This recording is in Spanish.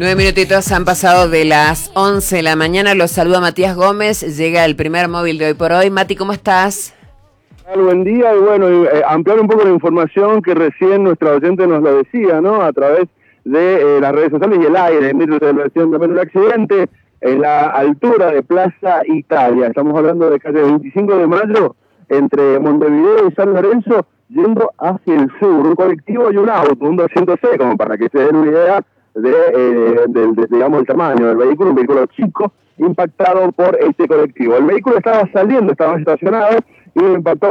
9 minutitos han pasado de las 11 de la mañana. Los saluda Matías Gómez. Llega el primer móvil de hoy por hoy. Mati, ¿cómo estás? Buen día, y bueno, ampliar un poco la información que recién nuestra oyente nos lo decía, ¿no? A través de las redes sociales y el aire, en medio de la versión también un accidente en la altura de Plaza Italia. Estamos hablando de calle 25 de Mayo, entre Montevideo y San Lorenzo, yendo hacia el sur. Un colectivo y un auto, un 200C, como para que se den una idea digamos, el tamaño del vehículo, un vehículo chico, impactado por este colectivo. El vehículo estaba saliendo, estaba estacionado, y lo impactó